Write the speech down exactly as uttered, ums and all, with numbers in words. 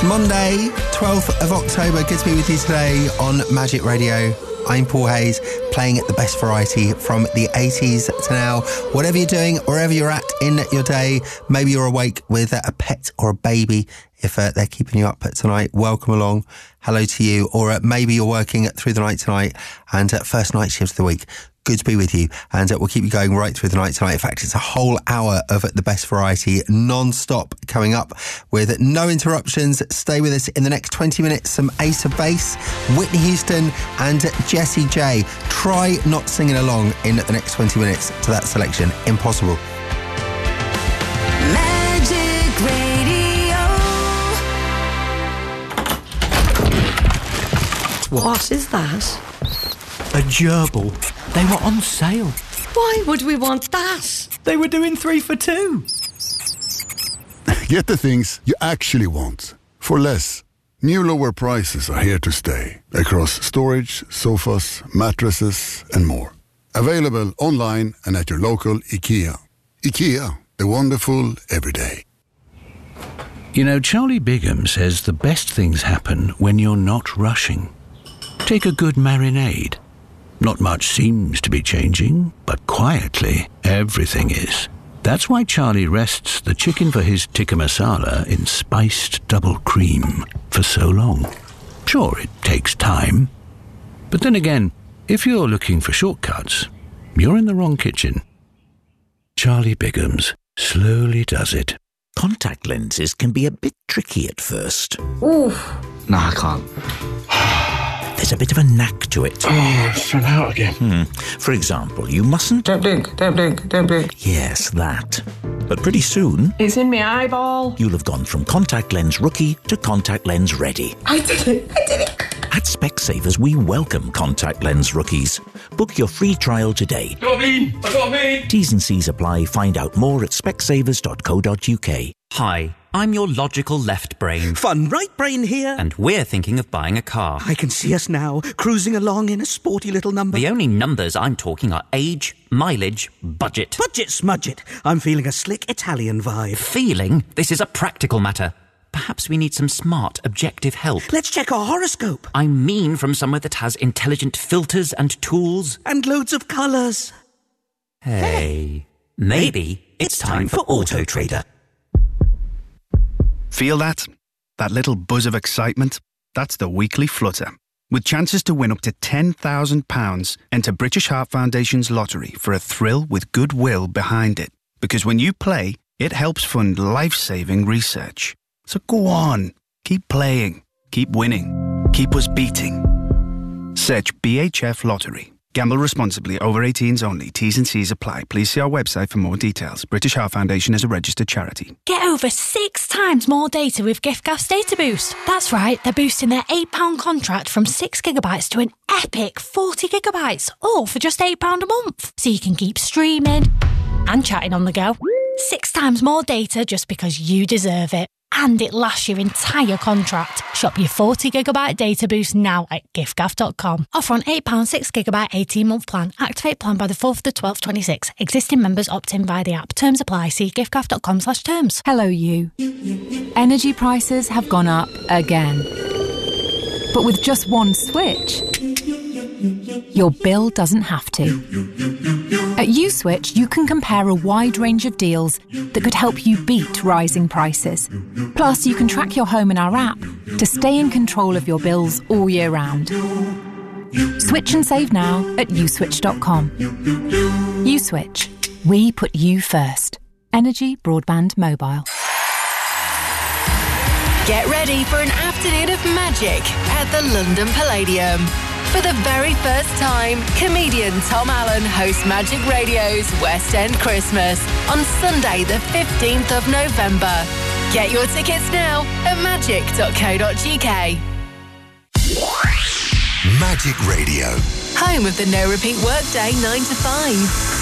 Monday, twelfth of October. Good to be with you today on Magic Radio. I'm Paul Hayes, playing the best variety from the eighties to now. Whatever you're doing, wherever you're at in your day, maybe you're awake with a pet or a baby. If uh, they're keeping you up tonight, welcome along. Hello to you. Or uh, maybe you're working through the night tonight and uh, first night shift of the week. Good to be with you, and uh, we'll keep you going right through the night tonight. In fact, it's a whole hour of the best variety non-stop coming up with no interruptions. Stay with us in the next twenty minutes. Some Ace of Base, Whitney Houston and Jessie J. Try not singing along in the next twenty minutes to that selection. Impossible. Magic Radio. What is that? A gerbil. They were on sale. Why would we want that? They were doing three for two. Get the things you actually want for less. New lower prices are here to stay across storage, sofas, mattresses and more. Available online and at your local IKEA. IKEA, the wonderful everyday. You know, Charlie Bigham says the best things happen when you're not rushing. Take a good marinade. Not much seems to be changing, but quietly, everything is. That's why Charlie rests the chicken for his tikka masala in spiced double cream for so long. Sure, it takes time. But then again, if you're looking for shortcuts, you're in the wrong kitchen. Charlie Bigham's slowly does it. Contact lenses can be a bit tricky at first. Oof. No, I can't. There's a bit of a knack to it. Oh, it's fell out again. Hmm. For example, you mustn't... Don't blink, don't blink, don't blink. Yes, that. But pretty soon... It's in my eyeball. You'll have gone from contact lens rookie to contact lens ready. I did it, I did it. At Specsavers, we welcome contact lens rookies. Book your free trial today. Got me, I got me. T's and C's apply. Find out more at specsavers dot co dot uk. Hi, I'm your logical left brain. Fun right brain here. And we're thinking of buying a car. I can see us now, cruising along in a sporty little number. The only numbers I'm talking are age, mileage, budget. Budget smudget. I'm feeling a slick Italian vibe. Feeling? This is a practical matter. Perhaps we need some smart, objective help. Let's check our horoscope. I mean from somewhere that has intelligent filters and tools. And loads of colours. Hey, maybe it's time for Auto Trader. Feel that? That little buzz of excitement? That's the weekly flutter. With chances to win up to ten thousand pounds, enter British Heart Foundation's lottery for a thrill with goodwill behind it. Because when you play, it helps fund life-saving research. So go on, keep playing, keep winning, keep us beating. Search B H F Lottery. Gamble responsibly. Over eighteens only. T's and C's apply. Please see our website for more details. British Heart Foundation is a registered charity. Get over six times more data with giffgaff's Data Boost. That's right, they're boosting their eight pounds contract from six gigabytes to an epic forty gigabytes, all for just eight pounds a month. So you can keep streaming and chatting on the go. Six times more data just because you deserve it. And it lasts your entire contract. Shop your forty gigabyte data boost now at giffgaff dot com. Offer on eight pounds six gigabyte eighteen month plan. Activate plan by the fourth of the twelfth twenty-six. Existing members opt in via the app. Terms apply. See giffgaff dot com slash terms. Hello, you. Energy prices have gone up again. But with just one switch, your bill doesn't have to. At USwitch, you can compare a wide range of deals that could help you beat rising prices. Plus, you can track your home in our app to stay in control of your bills all year round. Switch and save now at uswitch dot com. USwitch. We put you first. Energy Broadband Mobile. Get ready for an afternoon of magic at the London Palladium. For the very first time, comedian Tom Allen hosts Magic Radio's West End Christmas on Sunday the fifteenth of November. Get your tickets now at magic dot co dot uk. Magic Radio. Home of the no repeat workday nine to five.